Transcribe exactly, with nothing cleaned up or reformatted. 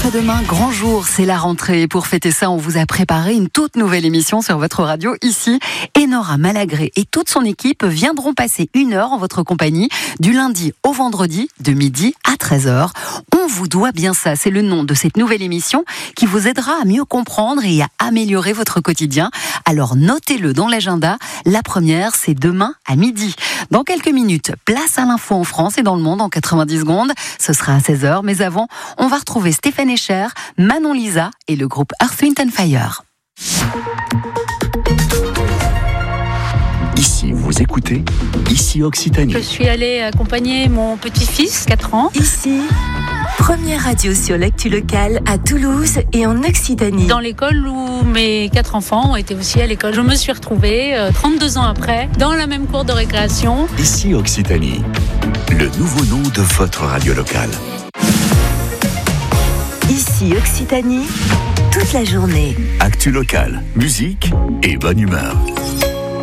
Après-demain, grand jour, c'est la rentrée. Pour fêter ça, on vous a préparé une toute nouvelle émission sur votre radio ici. Enora Malagré et toute son équipe viendront passer une heure en votre compagnie du lundi au vendredi de midi à treize heures. On vous doit bien ça, c'est le nom de cette nouvelle émission qui vous aidera à mieux comprendre et à améliorer votre quotidien. Alors notez-le dans l'agenda. La première, c'est demain à midi. Dans quelques minutes, place à l'info en France et dans le monde en quatre-vingt-dix secondes. Ce sera à seize heures, mais avant, on va retrouver Stéphane Escher, Manon Lisa et le groupe Earth, Wind and Fire. Ici, vous écoutez, ici Occitanie. Je suis allée accompagner mon petit-fils, quatre ans. Ici, première radio sur l'actu locale à Toulouse et en Occitanie. Dans l'école où mes quatre enfants ont été aussi à l'école. Je me suis retrouvée, euh, trente-deux ans après, dans la même cour de récréation. Ici Occitanie, le nouveau nom de votre radio locale. Ici Occitanie, toute la journée. Actu locale, musique et bonne humeur.